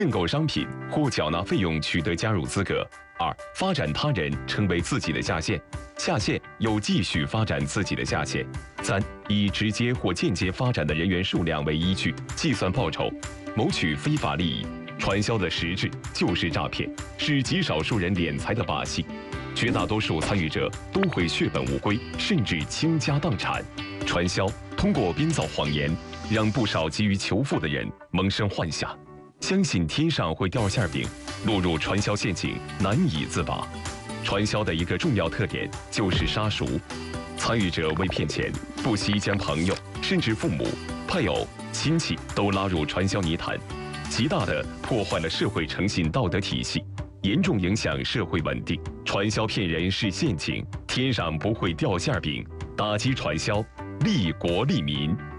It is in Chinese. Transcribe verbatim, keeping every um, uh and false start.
认购商品或缴纳费用取得加入资格。二、发展他人成为自己的下线，下线有继续发展自己的下线。三、以直接或间接发展的人员数量为依据计算报酬，谋取非法利益。传销的实质就是诈骗，是极少数人敛财的把戏。绝大多数参与者都会血本无归，甚至倾家荡产。传销通过编造谎言，让不少急于求富的人萌生幻想，相信天上会掉馅饼，落入传销陷阱难以自拔。传销的一个重要特点就是杀熟，参与者为骗钱，不惜将朋友甚至父母、配偶、亲戚都拉入传销泥潭，极大地破坏了社会诚信道德体系，严重影响社会稳定。传销骗人是陷阱，天上不会掉馅饼。打击传销，利国利民。